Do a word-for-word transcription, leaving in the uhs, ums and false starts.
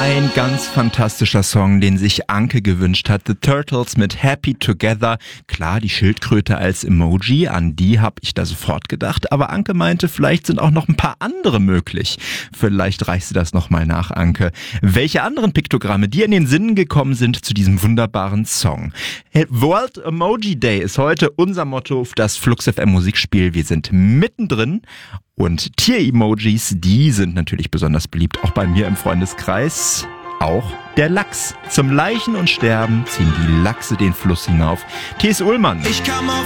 Ein ganz fantastischer Song, den sich Anke gewünscht hat. The Turtles mit Happy Together. Klar, die Schildkröte als Emoji, an die habe ich da sofort gedacht. Aber Anke meinte, vielleicht sind auch noch ein paar andere möglich. Vielleicht reichst du das nochmal nach, Anke. Welche anderen Piktogramme dir in den Sinn gekommen sind zu diesem wunderbaren Song? World Emoji Day ist heute unser Motto für das Flux F M Musikspiel. Wir sind mittendrin. Und Tier-Emojis, die sind natürlich besonders beliebt, auch bei mir im Freundeskreis. Auch der Lachs. Zum Leichen und Sterben ziehen die Lachse den Fluss hinauf. T S. Ullmann. Ich kam auf